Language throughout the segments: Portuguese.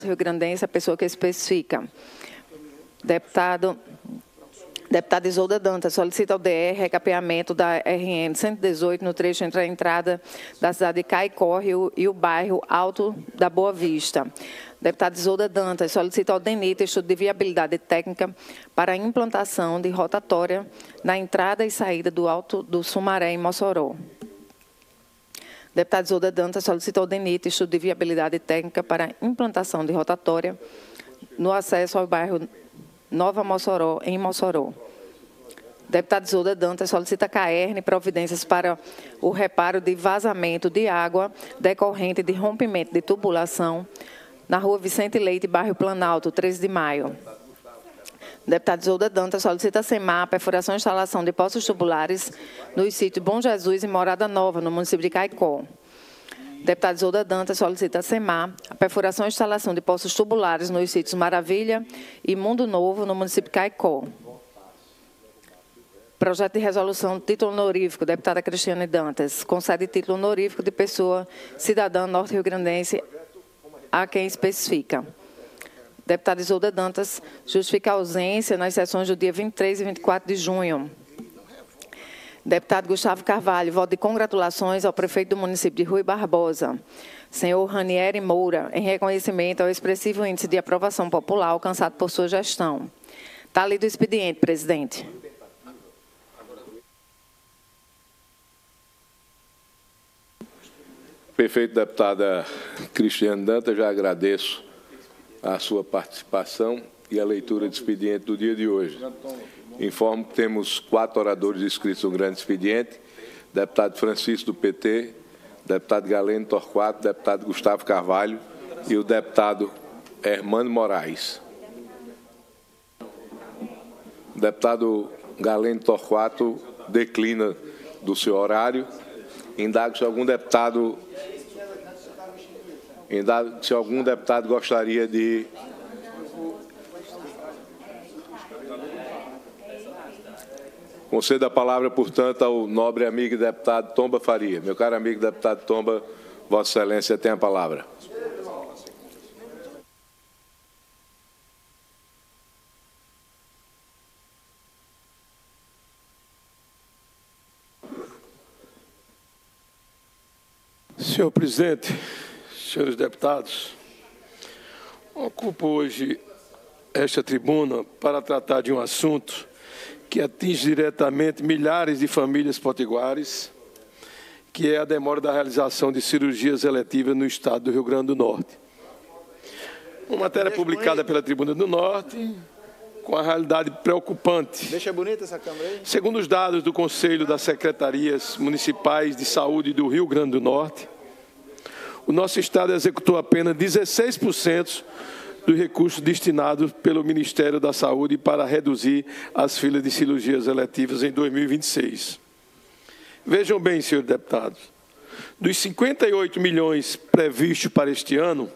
rio-grandense, a pessoa que especifica. Deputado Isolda Dantas solicita ao DR recapeamento da RN 118 no trecho entre a entrada da cidade de Caicó e o bairro Alto da Boa Vista. Deputado Isolda Dantas solicita ao DENIT estudo de viabilidade técnica para a implantação de rotatória na entrada e saída do Alto do Sumaré, em Mossoró. Deputado Isolda Dantas solicita ao DENIT estudo de viabilidade técnica para a implantação de rotatória no acesso ao bairro Nova Mossoró, em Mossoró. Deputado Isolda Dantas solicita a CAERN providências para o reparo de vazamento de água decorrente de rompimento de tubulação na rua Vicente Leite, bairro Planalto, 13 de maio. Deputado Isolda Dantas solicita a SEMAR a perfuração e instalação de poços tubulares nos sítios Bom Jesus e Morada Nova, no município de Caicó. Deputado Isolda Dantas solicita a SEMAR a perfuração e instalação de poços tubulares nos sítios Maravilha e Mundo Novo, no município de Caicó. Projeto de resolução, título honorífico, deputada Cristiane Dantas, concede título honorífico de pessoa cidadã norte-rio-grandense a quem especifica. Deputada Isolda Dantas justifica a ausência nas sessões do dia 23 e 24 de junho. Deputado Gustavo Carvalho, voto de congratulações ao prefeito do município de Rui Barbosa, senhor Ranieri Moura, em reconhecimento ao expressivo índice de aprovação popular alcançado por sua gestão. Está lido o expediente, presidente. Perfeito, deputada Cristiane Dantas, já agradeço a sua participação e a leitura do expediente do dia de hoje. Informo que temos 4 oradores inscritos no grande expediente: deputado Francisco, do PT, deputado Galeno Torquato, deputado Gustavo Carvalho e o deputado Hermano Moraes. O deputado Galeno Torquato declina do seu horário. Indago se algum deputado gostaria de... Concedo a palavra, portanto, ao nobre amigo e deputado Tomba Faria. Meu caro amigo deputado Tomba, Vossa Excelência tem a palavra. Senhor presidente, senhores deputados, ocupo hoje esta tribuna para tratar de um assunto que atinge diretamente milhares de famílias potiguares, que é a demora da realização de cirurgias eletivas no estado do Rio Grande do Norte. Uma matéria publicada pela Tribuna do Norte, com a realidade preocupante. Deixa bonita essa câmera aí. Segundo os dados do Conselho das Secretarias Municipais de Saúde do Rio Grande do Norte, o nosso estado executou apenas 16% dos recursos destinados pelo Ministério da Saúde para reduzir as filas de cirurgias eletivas em 2026. Vejam bem, senhores deputados, dos 58 milhões previstos para este ano,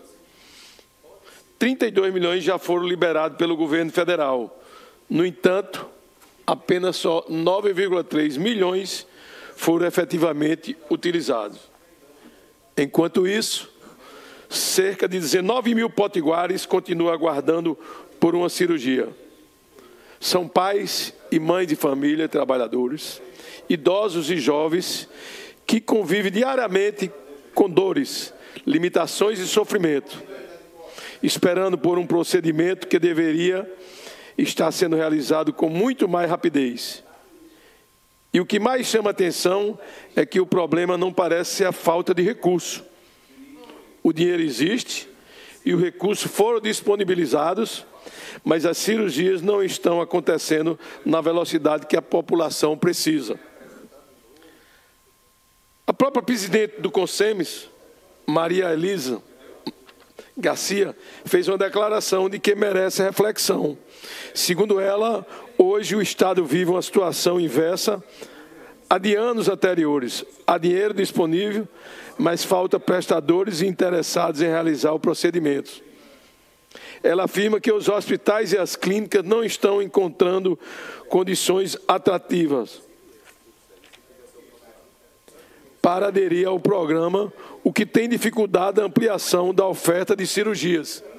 32 milhões já foram liberados pelo governo federal. No entanto, apenas só 9,3 milhões foram efetivamente utilizados. Enquanto isso, cerca de 19 mil potiguares continuam aguardando por uma cirurgia. São pais e mães de família, trabalhadores, idosos e jovens que convivem diariamente com dores, limitações e sofrimento, esperando por um procedimento que deveria estar sendo realizado com muito mais rapidez. E o que mais chama atenção é que o problema não parece ser a falta de recurso. O dinheiro existe e os recursos foram disponibilizados, mas as cirurgias não estão acontecendo na velocidade que a população precisa. A própria presidente do CONSEMES, Maria Elisa Garcia, fez uma declaração de que merece reflexão. Segundo ela, hoje o Estado vive uma situação inversa a de anos anteriores. Há dinheiro disponível, mas falta prestadores interessados em realizar o procedimento. Ela afirma que os hospitais e as clínicas não estão encontrando condições atrativas para aderir ao programa, o que tem dificuldade a ampliação da oferta de cirurgias.